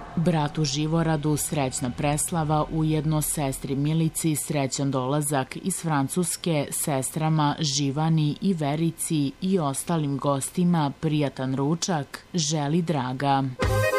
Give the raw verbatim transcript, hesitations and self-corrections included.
Bratu Živoradu srećna preslava, ujedno sestri Milici srećan dolazak iz Francuske, sestrama Živani i Verici i ostalim gostima prijatan ručak želi Draga.